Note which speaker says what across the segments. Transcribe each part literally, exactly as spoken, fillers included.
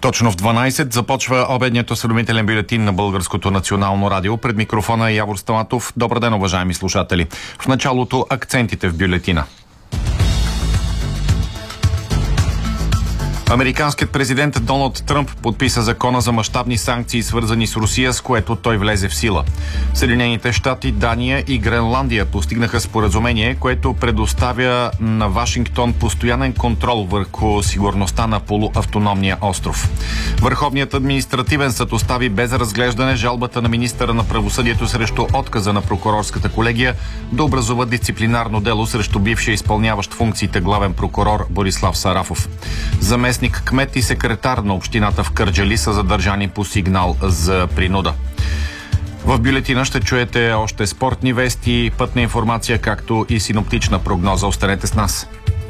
Speaker 1: Точно в дванайсет започва обедният осведомителен бюлетин на Българското национално радио. Пред микрофона е Явор Стаматов. Добър ден, уважаеми слушатели. В началото акцентите в бюлетина. Американският президент Доналд Тръмп подписа закона за мащабни санкции, свързани с Русия, с което той влезе в сила. Съединените щати, Дания и Гренландия постигнаха споразумение, което предоставя на Вашингтон постоянен контрол върху сигурността на полуавтономния остров. Върховният административен съд остави без разглеждане жалбата на министъра на правосъдието срещу отказа на прокурорската колегия да образува дисциплинарно дело срещу бившия изпълняващ функциите главен прокурор Борислав Сарафов. Заместник кмет и секретар на общината в Кърджали са задържани по сигнал за принуда. В бюлетина ще чуете още спортни вести, пътна информация, както и синоптична прогноза. Останете с нас.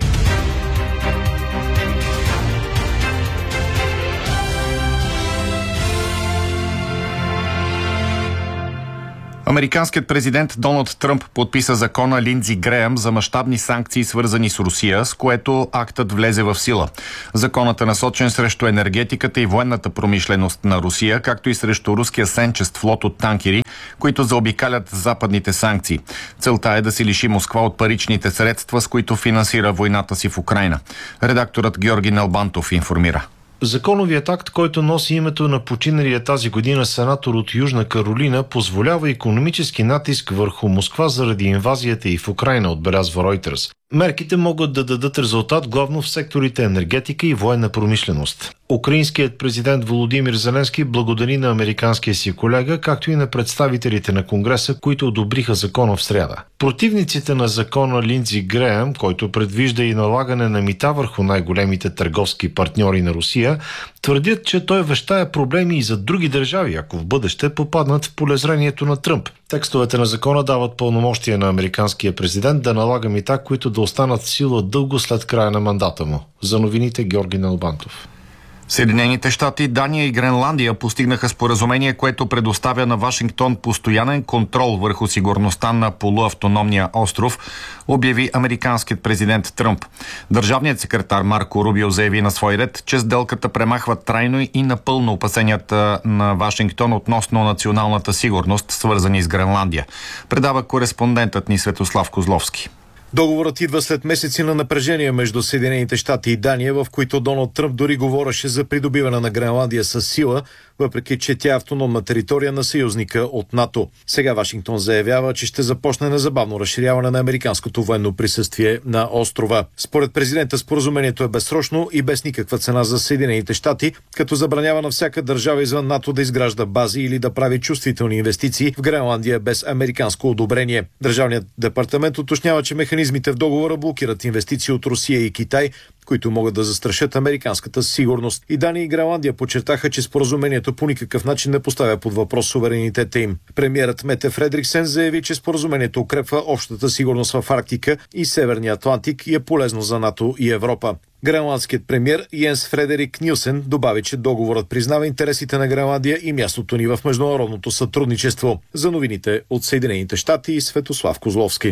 Speaker 1: Американският президент Доналд Тръмп подписа закона Линдзи Греъм за мащабни санкции, свързани с Русия, с което актът влезе в сила. Законът е насочен срещу енергетиката и военната промишленост на Русия, както и срещу руския сенчест флот от танкери, които заобикалят западните санкции. Целта е да се лиши Москва от паричните средства, с които финансира войната си в Украйна. Редакторът Георги Налбантов информира.
Speaker 2: Законовият акт, който носи името на починалия тази година сенатор от Южна Каролина, позволява икономически натиск върху Москва заради инвазията и в Украйна, отбелязва Reuters. Мерките могат да дадат резултат главно в секторите енергетика и военна промишленост. Украинският президент Володимир Зеленски благодари на американския си колега, както и на представителите на Конгреса, които одобриха закона в сряда. Противниците на закона Линдзи Греъм, който предвижда и налагане на мита върху най-големите търговски партньори на Русия, твърдят, че той вещае проблеми и за други държави, ако в бъдеще попаднат в полезрението на Тръмп. Текстовете на закона дават пълномощия на американския президент да налага мита, които да останат в сила дълго след края на мандата му. За новините Георги Налбантов.
Speaker 1: Съединените щати, Дания и Гренландия постигнаха споразумение, което предоставя на Вашингтон постоянен контрол върху сигурността на полуавтономния остров, обяви американският президент Тръмп. Държавният секретар Марко Рубио заяви на свой ред, че сделката премахва трайно и напълно опасенията на Вашингтон относно националната сигурност, свързани с Гренландия. Предава кореспондентът ни Светослав Козловски.
Speaker 3: Договорът идва след месеци на напрежение между Съединените щати и Дания, в които Доналд Тръмп дори говореше за придобиване на Гренландия с сила, въпреки че тя е автономна територия на съюзника от НАТО. Сега Вашингтон заявява, че ще започне незабавно разширяване на американското военно присъствие на острова. Според президента споразумението е безсрочно и без никаква цена за Съединените щати, като забранява на всяка държава извън НАТО да изгражда бази или да прави чувствителни инвестиции в Гренландия без американско одобрение. Държавният департамент уточнява, че механизмите в договора блокират инвестиции от Русия и Китай, които могат да застрашат американската сигурност. И Дания и Гренландия подчертаха, че споразумението по никакъв начин не поставя под въпрос суверенитета им. Премиерът Мете Фредриксен заяви, че споразумението укрепва общата сигурност в Арктика и Северния Атлантик и е полезно за НАТО и Европа. Гренландският премиер Йенс Фредерик Нилсен добави, че договорът признава интересите на Гренландия и мястото ни в международното сътрудничество. За новините от Съединените щати и Светослав Козловски.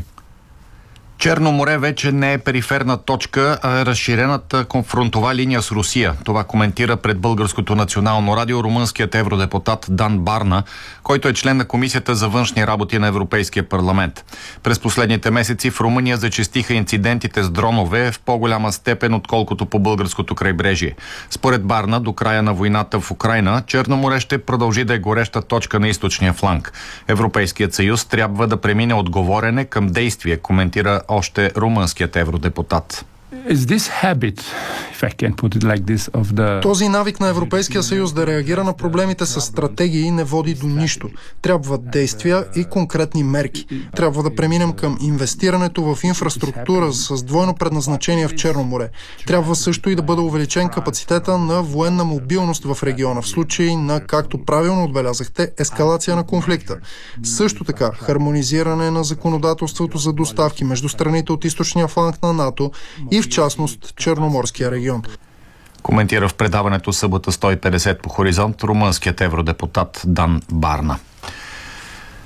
Speaker 1: Черно море вече не е периферна точка, а е разширената конфронтова линия с Русия. Това коментира пред Българското национално радио румънският евродепутат Дан Барна, който е член на Комисията за външни работи на Европейския парламент. През последните месеци в Румъния зачестиха инцидентите с дронове в по-голяма степен, отколкото по българското крайбрежие. Според Барна, до края на войната в Украйна, Черно море ще продължи да е гореща точка на източния фланг. Европейският съюз трябва да премине от говорене към действие, коментира още румънският евродепутат.
Speaker 4: Habit, like this, the...
Speaker 5: Този навик на Европейския съюз да реагира на проблемите с стратегии не води до нищо. Трябват действия и конкретни мерки. Трябва да преминем към инвестирането в инфраструктура с двойно предназначение в Черно море. Трябва също и да бъде увеличен капацитета на военна мобилност в региона, в случай на, както правилно отбелязахте, ескалация на конфликта. Също така, хармонизиране на законодателството за доставки между страните от източния фланг на НАТО и в частност Черноморския регион.
Speaker 1: Коментира в предаването събота сто и петдесет по Хоризонт румънският евродепутат Дан Барна.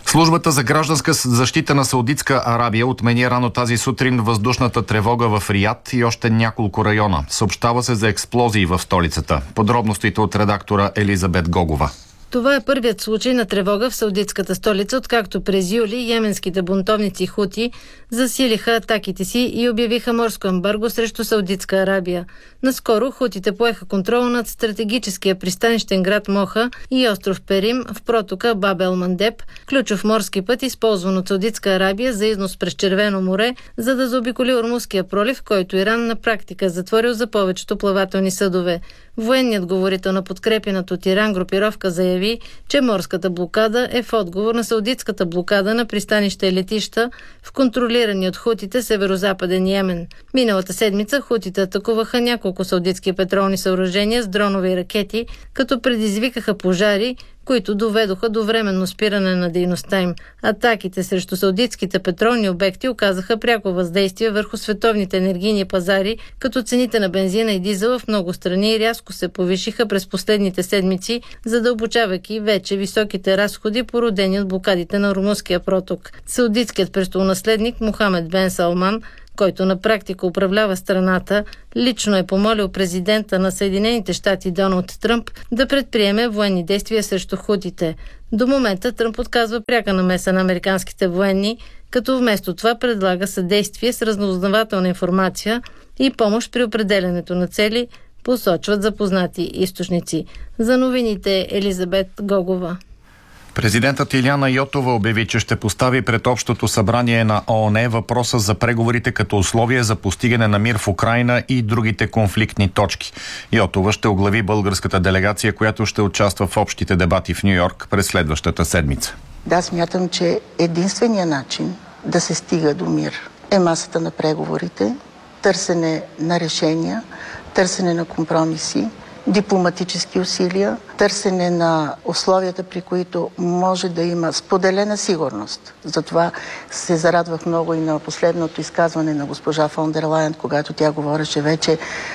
Speaker 1: Службата за гражданска защита на Саудитска Арабия отмени рано тази сутрин въздушната тревога в Риад и още няколко района. Съобщава се за експлозии в столицата. Подробностите от редактора Елизабет Гогова.
Speaker 6: Това е първият случай на тревога в саудитската столица, откакто през юли йеменските бунтовници хути засилиха атаките си и обявиха морско ембарго срещу Саудитска Арабия. Наскоро хутите поеха контрол над стратегическия пристанищен град Моха и остров Перим в протока Баб ел Мандеб, ключов морски път, използван от Саудитска Арабия за износ през Червено море, за да заобиколи Ормузския пролив, който Иран на практика е затворил за повечето плавателни съдове. Военният говорител на подкрепената от Иран групировка заяви, че морската блокада е в отговор на саудитската блокада на пристанища и летища в контролирани от хутите северо-западен Йемен. Миналата седмица хутите атакуваха няколко саудитски петролни съоръжения с дронове и ракети, като предизвикаха пожари, които доведоха до временно спиране на дейността им. Атаките срещу саудитските петролни обекти оказаха пряко въздействие върху световните енергийни пазари, като цените на бензина и дизела в много страни рязко се повишиха през последните седмици, задълбочавайки вече високите разходи, породени от блокадите на Ормузския проток. Саудитският престолонаследник Мохамед бен Салман, който на практика управлява страната, лично е помолил президента на Съединените щати Доналд Тръмп да предприеме военни действия срещу хутите. До момента Тръмп отказва пряка намеса на американските военни, като вместо това предлага съдействие с разузнавателна информация и помощ при определянето на цели, посочват запознати източници. За новините Елизабет Гогова.
Speaker 1: Президентът Илияна Йотова обяви, че ще постави пред Общото събрание на ООН въпроса за преговорите като условие за постигане на мир в Украйна и другите конфликтни точки. Йотова ще оглави българската делегация, която ще участва в общите дебати в Ню-Йорк през следващата седмица.
Speaker 7: Да, смятам, че единственият начин да се стига до мир е масата на преговорите, търсене на решения, търсене на компромиси, дипломатически усилия, търсене на условията, при които може да има споделена сигурност. Затова се зарадвах много и на последното изказване на госпожа фон дер Лайен, когато тя говореше вече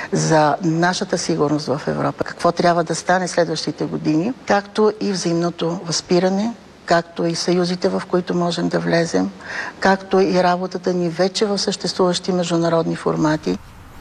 Speaker 7: за нашата сигурност в Европа. Какво трябва да стане следващите години, както и взаимното възпиране, както и съюзите, в които можем да влезем, както и работата ни вече в съществуващи международни формати.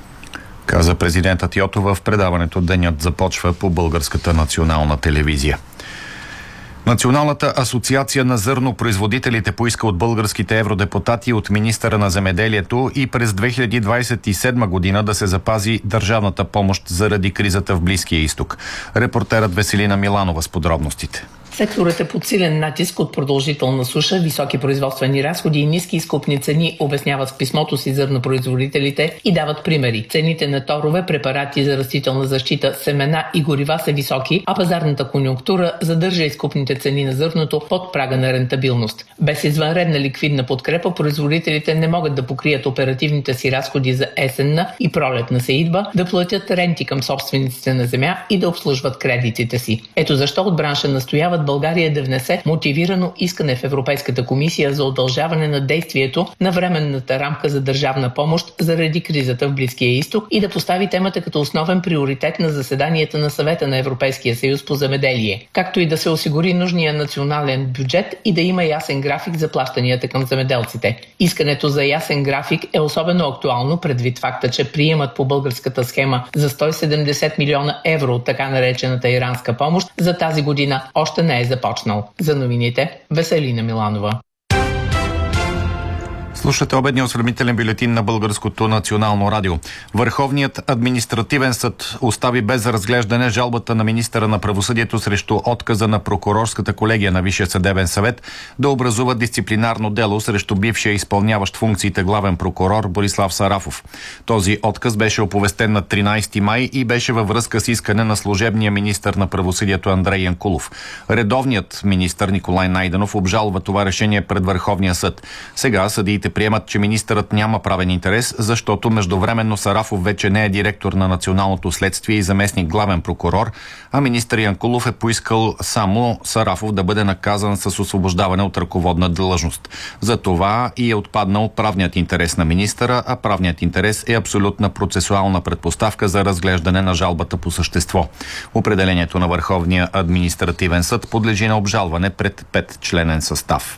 Speaker 1: Каза президентът Йотова в предаването "Денят започва" по Българската национална телевизия. Националната асоциация на зърнопроизводителите поиска от българските евродепутати от министъра на земеделието и през две хиляди двадесет и седма година да се запази държавната помощ заради кризата в Близкия изток. Репортерът Веселина Миланова с подробностите.
Speaker 8: Секторът е под силен натиск от продължителна суша, високи производствени разходи и ниски изкупни цени, обясняват в писмото си зърнопроизводителите и дават примери. Цените на торове, препарати за растителна защита, семена и горива са високи, а пазарната конюнктура задържа изкупните цени на зърното под прага на рентабилност. Без извънредна ликвидна подкрепа, производителите не могат да покрият оперативните си разходи за есенна и пролетна сеитба, да платят ренти към собствениците на земя и да обслужват кредитите си. Ето защо от бранша настояват България да внесе мотивирано искане в Европейската комисия за удължаване на действието на временната рамка за държавна помощ заради кризата в Близкия изток и да постави темата като основен приоритет на заседанията на Съвета на Европейския съюз по земеделие, както и да се осигури нужния национален бюджет и да има ясен график за плащанията към земеделците. Искането за ясен график е особено актуално предвид факта, че приемат по българската схема за сто и седемдесет милиона евро от така наречената иранска помощ за тази година още не е започнал. За новините Веселина Миланова.
Speaker 1: Слушате обедния осведомителен бюлетин на Българското национално радио. Върховният административен съд остави без разглеждане жалбата на министъра на правосъдието срещу отказа на прокурорската колегия на Висшия съдебен съвет да образува дисциплинарно дело срещу бившия изпълняващ функциите главен прокурор Борислав Сарафов. Този отказ беше оповестен на тринадесети май и беше във връзка с искане на служебния министър на правосъдието Андрей Янкулов. Редовният министър Николай Найденов обжалва това решение пред Върховния съд. Сега съдиите приемат, че министърът няма правен интерес, защото междувременно Сарафов вече не е директор на Националното следствие и заместник главен прокурор, а министър Янкулов е поискал само Сарафов да бъде наказан с освобождаване от ръководна длъжност. За това и е отпаднал правният интерес на министъра, а правният интерес е абсолютна процесуална предпоставка за разглеждане на жалбата по същество. Определението на Върховния административен съд подлежи на обжалване пред петчленен състав.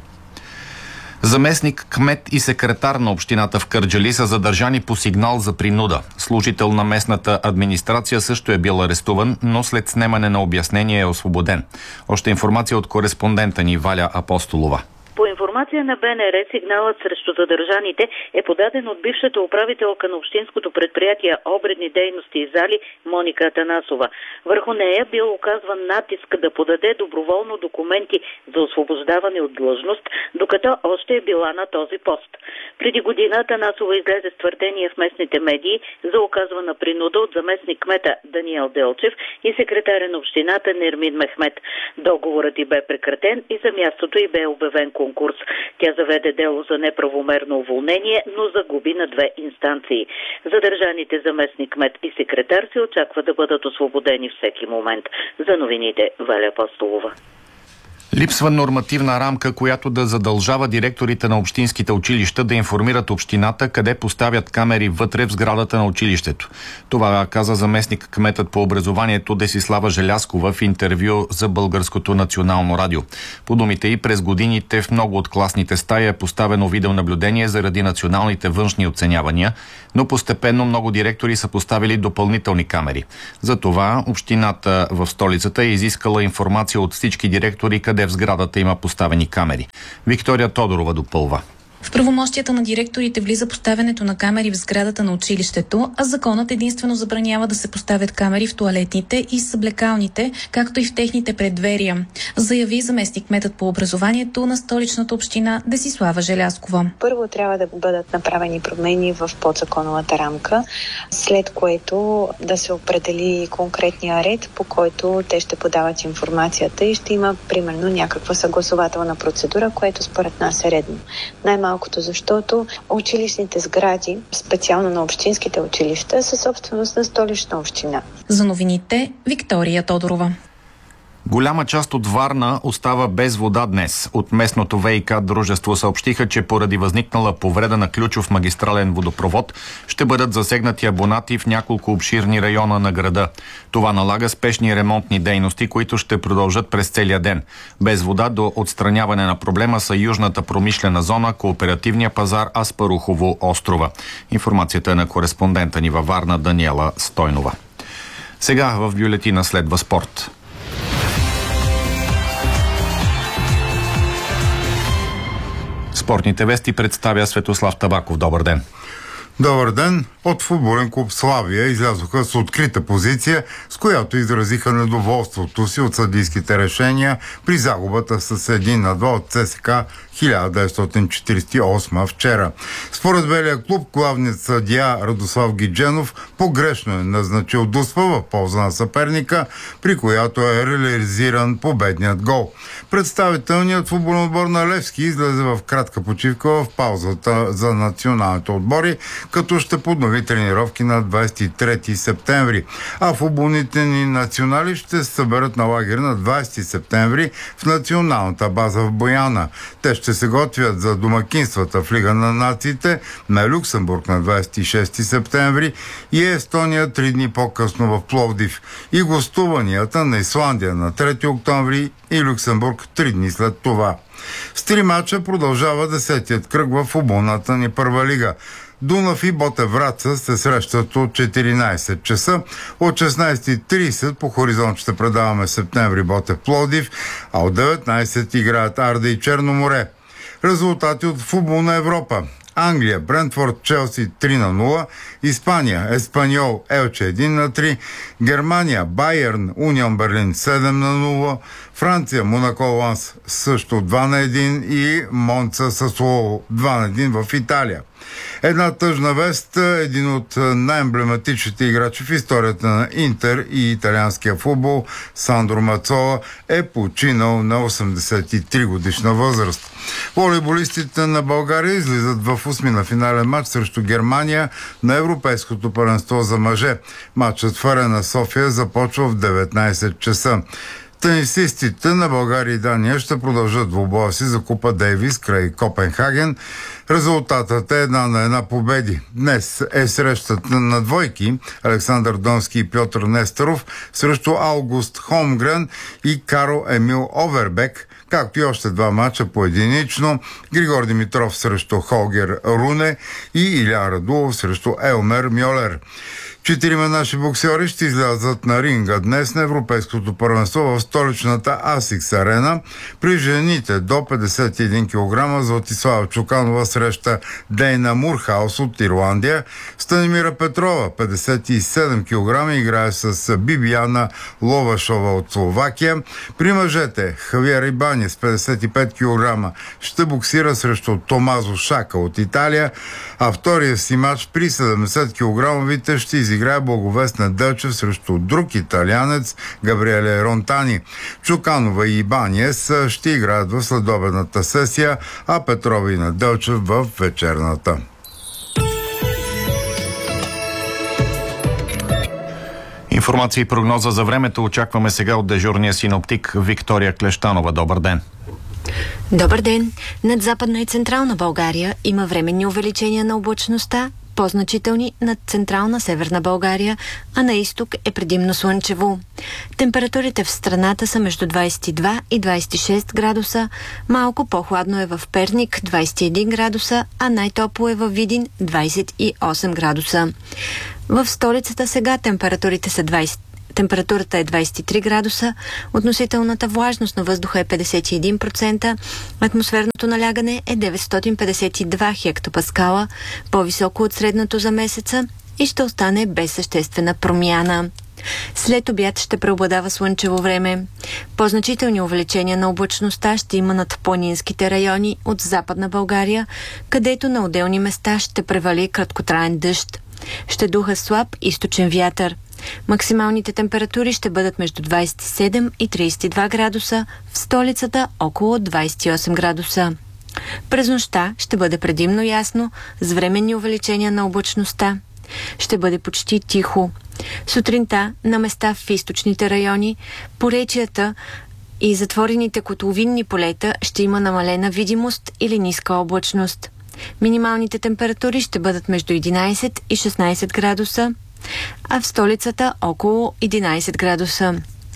Speaker 1: Заместник, кмет и секретар на общината в Кърджали са задържани по сигнал за принуда. Служител на местната администрация също е бил арестуван, но след снемане на обяснение е освободен. Още информация от кореспондента ни Валя Апостолова.
Speaker 9: По информация на Б Н Р, сигналът срещу задържаните е подаден от бившата управителка на общинското предприятие Обредни дейности и зали Моника Атанасова. Върху нея бил оказван натиск да подаде доброволно документи за освобождаване от длъжност, докато още е била на този пост. Преди година Атанасова излезе с твърдение в местните медии за оказвана принуда от заместник кмета Даниел Делчев и секретаря на общината Нермин Мехмет. Договорът й бе прекратен и за мястото й бе обявен конкурс. Тя заведе дело за неправомерно уволнение, но загуби на две инстанции. Задържаните заместник кмет и секретар се очаква да бъдат освободени всеки момент. За новините Валя Апостолова.
Speaker 1: Липсва нормативна рамка, която да задължава директорите на общинските училища да информират общината къде поставят камери вътре в сградата на училището. Това каза заместник кметът по образованието Десислава Желяскова в интервю за Българското национално радио. По думите й, през годините в много от класните стаи е поставено видеонаблюдение заради националните външни оценявания, но постепенно много директори са поставили допълнителни камери. Затова общината в столицата е изискала информация от всички директори къде в сградата има поставени камери. Виктория Тодорова допълва.
Speaker 10: В правомощията на директорите влиза поставянето на камери в сградата на училището, а законът единствено забранява да се поставят камери в тоалетните и съблекалните, както и в техните преддверия, заяви заместник-кметът по образованието на столичната община Десислава Желяскова.
Speaker 11: Първо трябва да бъдат направени промени в подзаконовата рамка, след което да се определи конкретния ред, по който те ще подават информацията и ще има примерно някаква съгласователна процедура, което според нас е редно. Най-малко Малкото, защото училищните сгради, специално на общинските училища, са собственост на столична община.
Speaker 10: За новините Виктория Тодорова.
Speaker 1: Голяма част от Варна остава без вода днес. От местното ВиК дружество съобщиха, че поради възникнала повреда на ключов магистрален водопровод ще бъдат засегнати абонати в няколко обширни района на града. Това налага спешни ремонтни дейности, които ще продължат през целия ден. Без вода до отстраняване на проблема са Южната промишлена зона, Кооперативния пазар, Аспарухово острова. Информацията е на кореспондента ни във Варна Даниела Стойнова. Сега в бюлетина следва спорт. Спортните вести представя Светослав Табаков. Добър ден!
Speaker 12: Добър ден! От футболен клуб Славия излязоха с открита позиция, с която изразиха недоволството си от съдийските решения при загубата с един на два от ЦСКА хиляда деветстотин четиридесет и осма вчера. Според белия клуб, главният съдия Радослав Гидженов погрешно е назначил Дуспа в полза на съперника, при която е реализиран победният гол. Представителният футболен отбор на Левски излезе в кратка почивка в паузата за националните отбори, като ще поднови тренировки на двадесет и трети септември. А футболните ни национали ще се съберат на лагер на двадесети септември в националната база в Бояна. Те ще се готвят за домакинствата в Лига на нациите на Люксембург на двадесет и шести септември и Естония три дни по-късно в Пловдив. И гостуванията на Исландия на трети октомври и Люксембург три дни след това. С три мача продължава десетият кръг в футболната ни първа лига. Дунав и Ботев Враца се срещат от четиринадесет часа. От шестнадесет и тридесет по хоризонт ще предаваме Септември Ботев Пловдив, а от деветнадесет играят Арда и Черно море. Резултати от футболна Европа. Англия, Брентфорд, Челси три на нула, Испания, Еспаньол, Елче един на три, Германия, Байерн, Унион Берлин седем на нула, Франция, Монако Ланс също два на един и Монца Сасуоло два на един в Италия. Една тъжна вест, един от най-емблематичните играчи в историята на Интер и италианския футбол, Сандро Мацола, е починал на осемдесет и три годишна възраст. Волейболистите на България излизат в осмина финален матч срещу Германия на Европейското първенство за мъже. Матчът в Арена София започва в деветнайсет часа. Тенисистите на България и Дания ще продължат двубоя си за Купа Дейвис край Копенхаген. Резултатът е една на една победи. Днес е срещата на двойки Александър Донски и Пьотър Нестеров срещу Аугуст Холмгрен и Карл Емил Овербек, както и още два мача поединично. Григор Димитров срещу Холгер Руне и Илян Радулов срещу Елмер Мьолер. Четирима наши боксери ще излязат на ринга днес на Европейското първенство в столичната Асикс арена. При жените до петдесет и един килограма Златислава Чуканова среща Дейна Мурхаус от Ирландия. Станимира Петрова, петдесет и седем килограма, играе с Бибияна Ловашова от Словакия. При мъжете Хавиер Ибани с петдесет и пет килограма ще боксира срещу Томазо Шака от Италия, а втория си матч при седемдесет килограмовите ще изиграе Благовестна Делчев срещу друг италианец Габриеле Ронтани. Чуканова и Ибаниес ще играят в следобедната сесия, а Петрова и Наделчев в вечерната.
Speaker 1: Информация и прогноза за времето очакваме сега от дежурния синоптик Виктория Клещанова. Добър ден!
Speaker 13: Добър ден! Над Западна и Централна България има временни увеличения на облачността, по-значителни над Централна Северна България, а на изток е предимно слънчево. Температурите в страната са между двайсет и два и двайсет и шест градуса, малко по-хладно е в Перник двайсет и един градуса, а най-топло е във Видин двайсет и осем градуса. В столицата сега температурите са двайсет Температурата е двайсет и три градуса, относителната влажност на въздуха е петдесет и един процента, атмосферното налягане е деветстотин петдесет и два хектопаскала, по-високо от средното за месеца и ще остане без съществена промяна. След обяд ще преобладава слънчево време. По-значителни увеличения на облачността ще има над планинските райони от Западна България, където на отделни места ще превали краткотраен дъжд. Ще духа слаб източен вятър. Максималните температури ще бъдат между двайсет и седем и трийсет и два градуса, в столицата около двайсет и осем градуса. През нощта ще бъде предимно ясно, с временни увеличения на облачността. Ще бъде почти тихо. Сутринта на места в източните райони, поречията и затворените котловинни полета ще има намалена видимост или ниска облачност. Минималните температури ще бъдат между единайсет и шестнайсет градуса, а в столицата около единайсет градуса.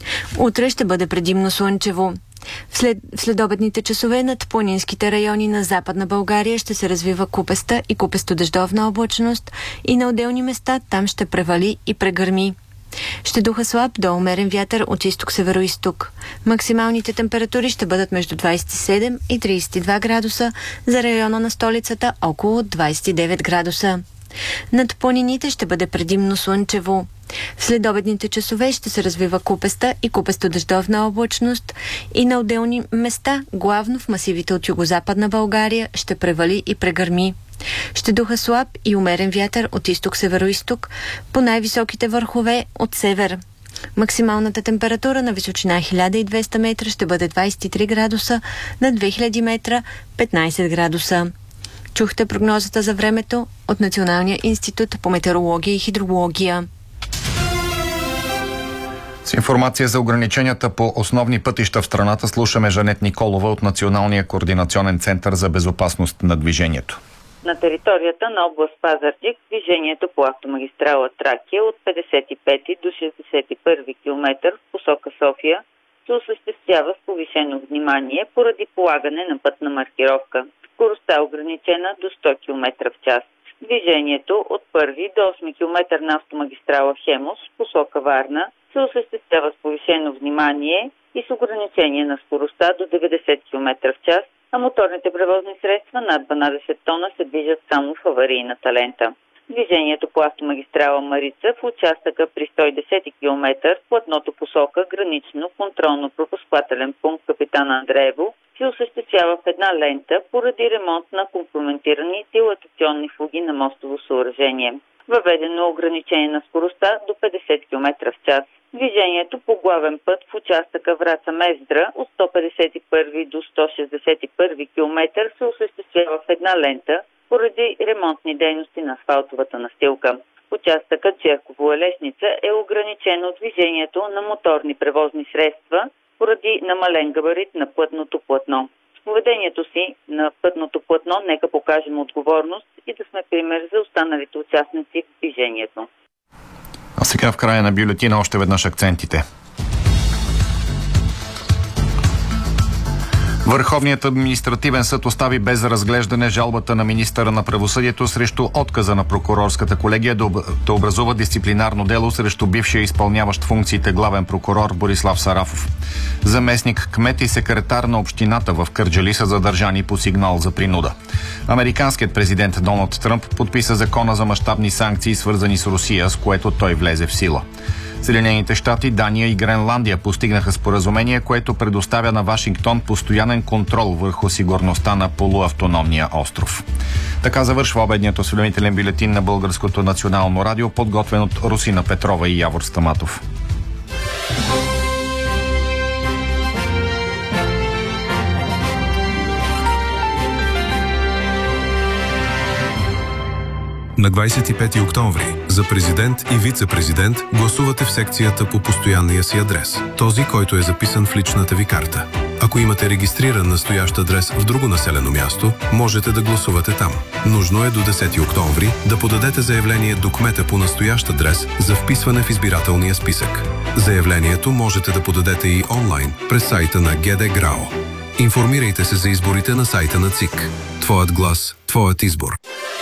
Speaker 13: Утре ще бъде предимно слънчево. В, след, в следобедните часове над планинските райони на Западна България ще се развива купеста и купесто-дъждовна облачност и на отделни места там ще превали и прегърми. Ще духа слаб до умерен вятър от изток-североизток. Максималните температури ще бъдат между двайсет и седем и трийсет и два градуса, за района на столицата около двайсет и девет градуса. Над планините ще бъде предимно слънчево. В следобедните часове ще се развива купеста и купесто-дъждовна облачност и на отделни места, главно в масивите от югозападна България, ще превали и прегърми. Ще духа слаб и умерен вятър от изток-североизток по най-високите върхове от север. Максималната температура на височина хиляда и двеста метра ще бъде двайсет и три градуса, на две хиляди метра петнайсет градуса. Чухте прогнозата за времето от Националния институт по метеорология и хидрология.
Speaker 1: С информация за ограниченията по основни пътища в страната слушаме Жанет Николова от Националния координационен център за безопасност на движението.
Speaker 14: На територията на област Пазарджик движението по автомагистрала Тракия от петдесет и пети до шестдесет и първи километър в посока София се осъществява с повишено внимание поради полагане на пътна маркировка. Скоростта е ограничена до сто километра в час. Движението от първи до осми километър на автомагистрала Хемус в посока Варна се осъществява с повишено внимание и с ограничение на скоростта до деветдесет километра в час, а моторните превозни средства над дванайсет тона се движат само в аварийната лента. Движението по автомагистрала Марица в участъка при сто и десети километър в платното посока гранично контролно-пропускателен пункт Капитан Андреево се осъществява в една лента поради ремонт на компрометирани дилатационни фуги на мостово съоръжение. Въведено ограничение на скоростта до петдесет километра в час. Движението по главен път в участъка Враца-Мездра от сто петдесет и първи до сто шестдесет и първи километър се осъществява в една лента поради ремонтни дейности на асфалтовата настилка. Участъкът Черково-Елешница е ограничено движението на моторни превозни средства поради намален габарит на пътното платно. С поведението си на пътното платно нека покажем отговорност и да сме пример за останалите участници в движението.
Speaker 1: А сега в края на бюлетина още веднъж акцентите. Върховният административен съд остави без разглеждане жалбата на министъра на правосъдието срещу отказа на прокурорската колегия да образува дисциплинарно дело срещу бившия изпълняващ функциите главен прокурор Борислав Сарафов. Заместник кмет и секретар на общината в Кърджали са задържани по сигнал за принуда. Американският президент Доналд Тръмп подписа закона за мащабни санкции, свързани с Русия, с което той влезе в сила. Съединените щати, Дания и Гренландия постигнаха споразумение, което предоставя на Вашингтон постоянен контрол върху сигурността на полуавтономния остров. Така завършва обедният осведомителен бюлетин на Българското национално радио, подготвен от Русина Петрова и Явор Стаматов.
Speaker 15: На двадесет и пети октомври за президент и вице-президент гласувате в секцията по постоянния си адрес, този, който е записан в личната ви карта. Ако имате регистриран настоящ адрес в друго населено място, можете да гласувате там. Нужно е до десети октомври да подадете заявление до кмета по настоящ адрес за вписване в избирателния списък. Заявлението можете да подадете и онлайн през сайта на ГД ГРАО. Информирайте се за изборите на сайта на ЦИК. Твоят глас, твоят избор.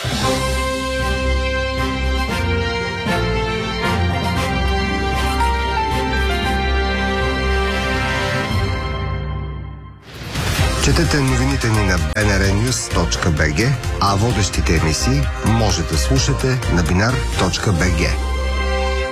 Speaker 16: Четете новините ни на би ен ар нюс точка би джи, а водещите емисии може да слушате на бинар точка би джи.